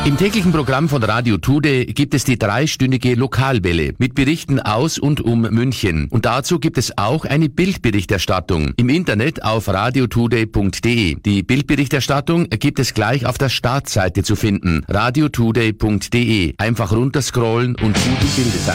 Im täglichen Programm von Radio Today gibt es die 3-stündige Lokalwelle mit Berichten aus und um München. Und dazu gibt es auch eine Bildberichterstattung im Internet auf radiotoday.de. Die Bildberichterstattung gibt es gleich auf der Startseite zu finden, radiotoday.de. Einfach runterscrollen und gute Bilder.